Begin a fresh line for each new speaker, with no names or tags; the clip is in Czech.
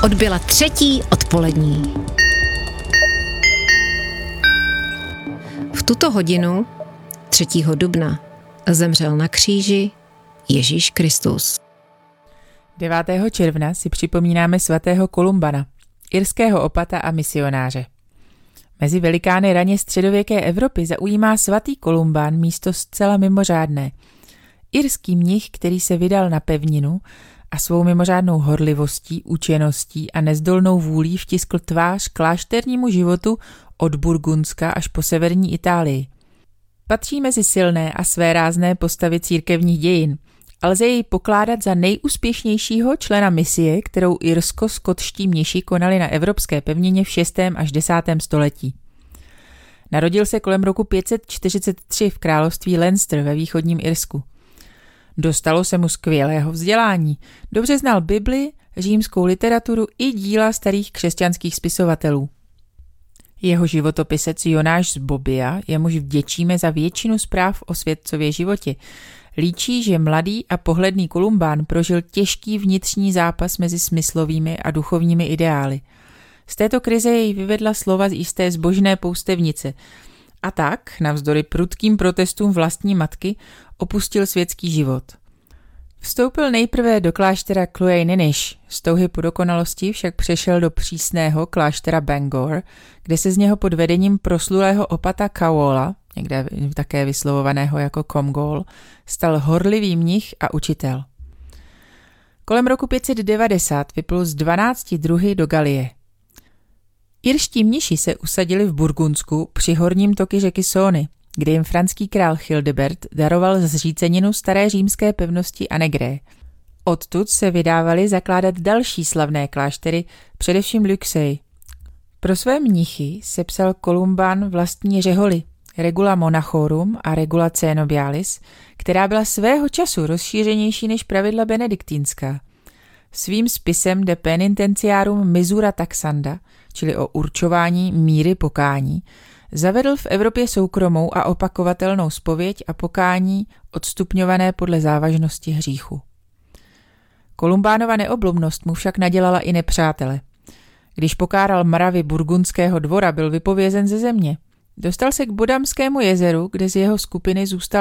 Odbyla 3. odpolední. V tuto hodinu 3. dubna zemřel na kříži Ježíš Kristus.
9. června si připomínáme svatého Kolumbana, irského opata a misionáře. Mezi velikány raně středověké Evropy zaujímá svatý Kolumbán místo zcela mimořádné. Irský mnich, který se vydal na pevninu a svou mimořádnou horlivostí, učeností a nezdolnou vůlí vtiskl tvář klášternímu životu od Burgundska až po severní Itálii. Patří mezi silné a svérázné postavy církevních dějin a lze jej pokládat za nejúspěšnějšího člena misie, kterou irsko-skotští mniši konali na evropské pevnině v 6. až 10. století. Narodil se kolem roku 543 v království Leinster ve východním Irsku. Dostalo se mu skvělého vzdělání, dobře znal Bibli, římskou literaturu i díla starých křesťanských spisovatelů. Jeho životopisec Jonáš z Bobia, jemuž vděčíme za většinu zpráv o světcově životě, líčí, že mladý a pohledný Kolumbán prožil těžký vnitřní zápas mezi smyslovými a duchovními ideály. Z této krize jej vyvedla slova z jisté zbožné poustevnice a tak, navzdory prudkým protestům vlastní matky, opustil světský život. Vstoupil nejprve do kláštera Clúi Ninich, z touhy po dokonalosti však přešel do přísného kláštera Bangor, kde se z něho pod vedením proslulého opata Caola, někde také vyslovovaného jako Comgall, stal horlivý mnich a učitel. Kolem roku 590 vyplul z 12 druhy do Galie. Irští mniši se usadili v Burgundsku při horním toky řeky Sony, kde jim franský král Childebert daroval zříceninu staré římské pevnosti Anegré. Odtud se vydávali zakládat další slavné kláštery, především Luxeuil. Pro své mnichy sepsal Kolumbán vlastní řeholy, Regula Monachorum a Regula Cenobialis, která byla svého času rozšířenější než pravidla benediktínská. Svým spisem De Penitentiarum Misura Taxanda, čili o určování míry pokání, zavedl v Evropě soukromou a opakovatelnou zpověď a pokání odstupňované podle závažnosti hříchu. Kolumbánova neoblomnost mu však nadělala i nepřátele. Když pokáral mravy burgundského dvora, byl vypovězen ze země. Dostal se k Bodamskému jezeru, kde z jeho skupiny zůstal